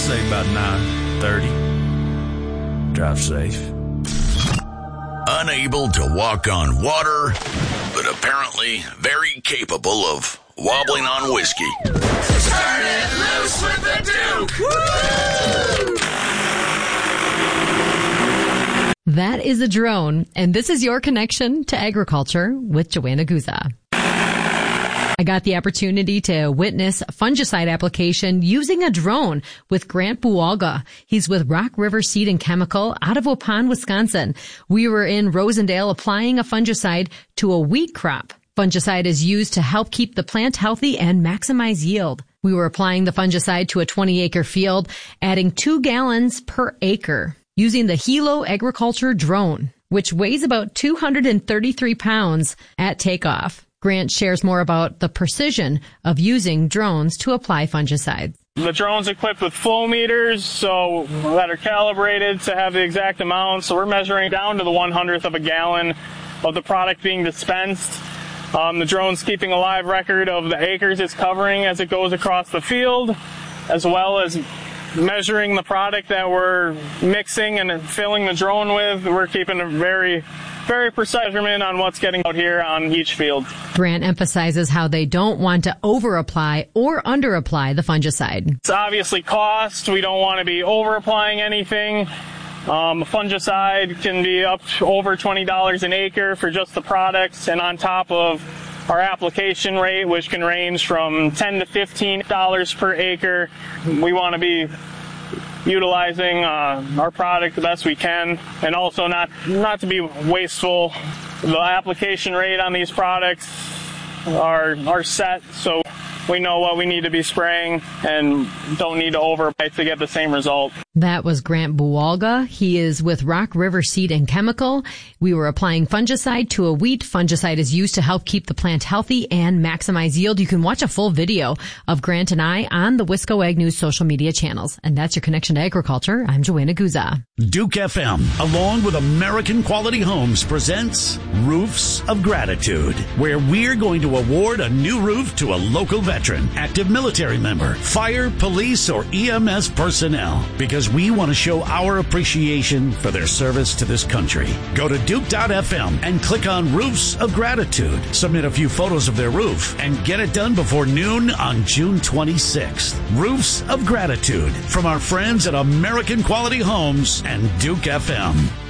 say about 9:30. Drive safe. Unable to walk on water, but apparently very capable of wobbling on whiskey. Turn it loose with the Duke! Woo! That is a drone, and this is your connection to agriculture with Joanna Guza. I got the opportunity to witness fungicide application using a drone with Grant Bualga. He's with Rock River Seed and Chemical out of Waupun, Wisconsin. We were in Rosendale applying a fungicide to a wheat crop. Fungicide is used to help keep the plant healthy and maximize yield. We were applying the fungicide to a 20-acre field, adding 2 gallons per acre using the Hilo Agriculture drone, which weighs about 233 pounds at takeoff. Grant shares more about the precision of using drones to apply fungicides. The drone's equipped with flow meters that are calibrated to have the exact amount. So we're measuring down to the 1/100th of a gallon of the product being dispensed. The drone's keeping a live record of the acres it's covering as it goes across the field, as well as measuring the product that we're mixing and filling the drone with. We're keeping a very precise measurement on what's getting out here on each field. Grant emphasizes how they don't want to over-apply or under-apply the fungicide. It's obviously cost. We don't want to be over-applying anything. Fungicide can be up to over $20 an acre for just the products, and on top of our application rate, which can range from $10 to $15 per acre, we want to be utilizing our product the best we can, and also not to be wasteful. The application rate on these products are set, so we know what we need to be spraying and don't need to overapply to get the same result. That was Grant Bualga. He is with Rock River Seed and Chemical. We were applying fungicide to a wheat. Fungicide is used to help keep the plant healthy and maximize yield. You can watch a full video of Grant and I on the Wisco Ag News social media channels. And that's your connection to agriculture. I'm Joanna Guza. Duke FM, along with American Quality Homes, presents Roofs of Gratitude, where we're going to award a new roof to a local veteran, active military member, fire, police, or EMS personnel, because we want to show our appreciation for their service to this country. Go to Duke.fm and click on Roofs of Gratitude. Submit a few photos of their roof and get it done before noon on June 26th. Roofs of Gratitude from our friends at American Quality Homes and Duke FM.